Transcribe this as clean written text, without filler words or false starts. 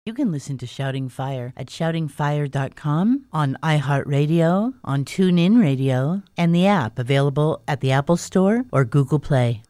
You can listen to Shouting Fire at shoutingfire.com, on iHeartRadio, on TuneIn Radio, and the app available at the Apple Store or Google Play.